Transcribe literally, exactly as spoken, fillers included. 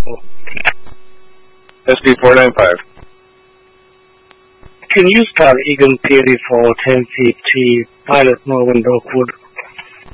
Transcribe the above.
S P four ninety-five. Can you start Egan Peary for ten feet T, pilot Norman Dockwood,